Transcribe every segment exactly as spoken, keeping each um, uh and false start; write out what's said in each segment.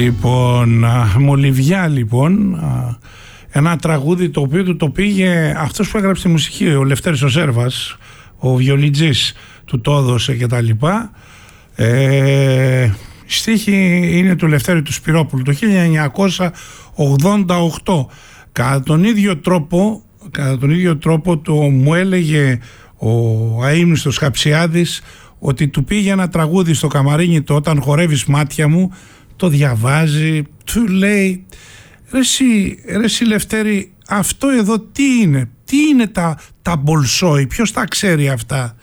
Λοιπόν, Μολυβιά λοιπόν, ένα τραγούδι το οποίο του το πήγε αυτός που έγραψε τη μουσική, ο Λευτέρης ο Σέρβας, ο βιολιτζής του το έδωσε και τα λοιπά. Ε, η στίχη είναι του Λευτέρη του Σπυρόπουλου το χίλια εννιακόσια ογδόντα οκτώ. Κατά τον ίδιο τρόπο, κατά τον ίδιο τρόπο το μου έλεγε ο αείμνηστος Χαψιάδης ότι του πήγε ένα τραγούδι στο καμαρίνι το «Όταν χορεύεις μάτια μου», το διαβάζει, του λέει ρε εσύ, ρε εσύ Λευτέρη, αυτό εδώ τι είναι, τι είναι τα, τα Μπολσόι, ποιος τα ξέρει αυτά,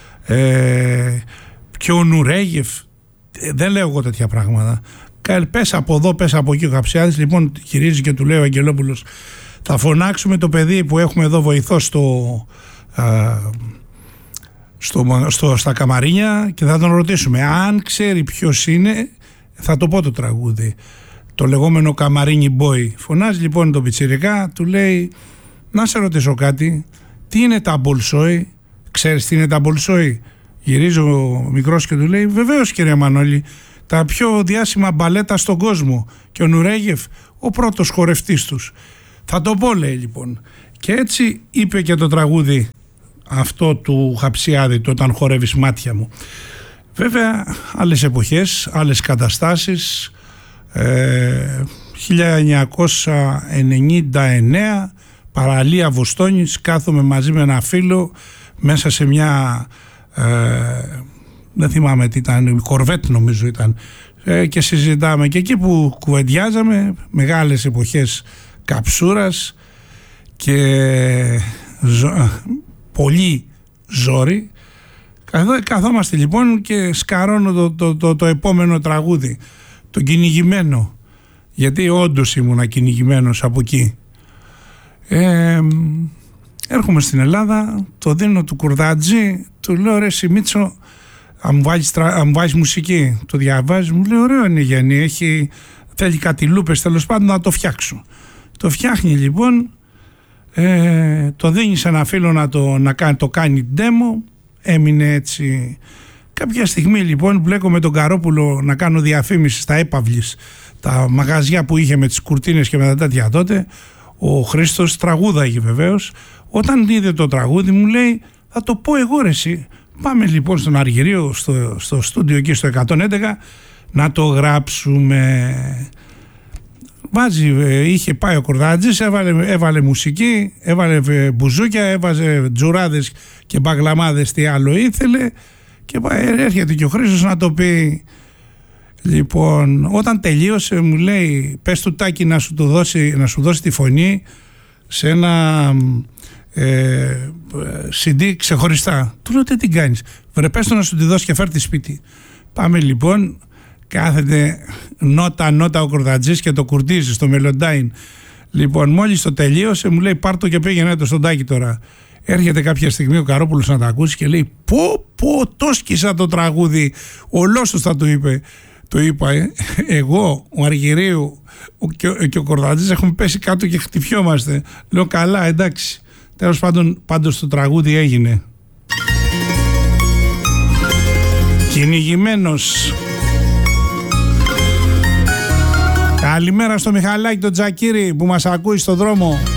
ε, και ο Νουρέγεφ, ε, δεν λέω εγώ τέτοια πράγματα. Πες από εδώ, πες από εκεί. Ο Χαψιάδης λοιπόν γυρίζει και του λέει ο Αγγελόπουλος, θα φωνάξουμε το παιδί που έχουμε εδώ βοηθό στο, α, στο, στο, στα καμαρίνια και θα τον ρωτήσουμε αν ξέρει ποιος είναι, θα το πω το τραγούδι, το λεγόμενο καμαρίνι boy. Φωνάζει λοιπόν τον πιτσιρικά, του λέει να σε ρωτήσω κάτι, τι είναι τα Μπολσόι, ξέρεις τι είναι τα Μπολσόι? Γυρίζει ο μικρός και του λέει βεβαίως κύριε Μανώλη, τα πιο διάσημα μπαλέτα στον κόσμο, και ο Νουρέγεφ ο πρώτος χορευτής τους. Θα το πω, λέει λοιπόν. Και έτσι είπε και το τραγούδι αυτό του Χαψιάδη, το «Όταν χορεύεις μάτια μου». Βέβαια άλλες εποχές, άλλες καταστάσεις. ε, χίλια εννιακόσια ενενήντα εννέα, παραλία Βοστόνης, κάθομαι μαζί με ένα φίλο μέσα σε μια ε, δεν θυμάμαι τι ήταν, κορβέτ νομίζω ήταν, ε, και συζητάμε, και εκεί που κουβεντιάζαμε μεγάλες εποχές καψούρας και ζω, πολύ ζόρι, καθόμαστε λοιπόν και σκαρώνω το, το, το, το επόμενο τραγούδι, το κυνηγημένο, γιατί όντως ήμουνα κυνηγημένος από εκεί. ε, έρχομαι στην Ελλάδα, το δίνω του Κουρδάτζη, του λέω ρε Σιμίτσο, αν μου βάζεις, αν μου βάζεις μουσική, το διαβάζει, μου λέει ωραίο είναι Γιάννη, έχει, θέλει κάτι λούπες τέλος πάντων να το φτιάξω. Το φτιάχνει λοιπόν, ε, το δίνει σε ένα φίλο να το, να κάνει, το κάνει demo, έμεινε έτσι. Κάποια στιγμή λοιπόν μπλέκω με τον Καρόπουλο να κάνω διαφήμιση στα Έπαυλης, τα μαγαζιά που είχε με τις κουρτίνες και με τα τέτοια τότε. Ο Χρήστος τραγούδαγε βεβαίως. Όταν είδε το τραγούδι μου λέει θα το πω εγώ ρε εσύ. Πάμε λοιπόν στον Αργυρίο, στο, στο στούντιο εκεί στο εκατόν έντεκα να το γράψουμε. Βάζει, είχε πάει ο Κουρδάτζης, έβαλε, έβαλε μουσική, έβαλε μπουζούκια, έβαζε τζουράδες και μπαγλαμάδες, τι άλλο ήθελε, και έρχεται και ο Χρήστος να το πει. Λοιπόν, όταν τελείωσε μου λέει πες του Τάκη να σου, το δώσει, να σου δώσει τη φωνή σε ένα ε, σι ντι ξεχωριστά. Του λέω τι την κάνεις? Βρε πες του να σου τη δώσει και φέρ' τη σπίτι. Πάμε λοιπόν, κάθεται νότα νότα ο Κουρδατζής και το κουρτίζει στο Μελοντάιν. Λοιπόν, μόλις το τελείωσε μου λέει πάρ' το και πήγαινε το στον Τάκη τώρα. Έρχεται κάποια στιγμή ο Καρόπουλος να τα ακούσει και λέει πω πω το σκίσα το τραγούδι, ολόσωστα το είπε. Το είπα ε. εγώ, ο Αργυρίου και, και ο Κουρδατζής έχουμε πέσει κάτω και χτυπιόμαστε. Λέω καλά, εντάξει. Τέλος πάντων, πάντως το τραγούδι έγινε. Κυνηγημένος. Καλημέρα στο Μιχαλάκη τον Τζακίρη που μας ακούει στο δρόμο.